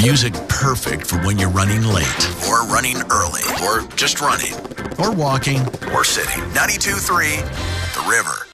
Music perfect for when you're running late, or running early, or just running, or walking, or sitting. 92.3 The River.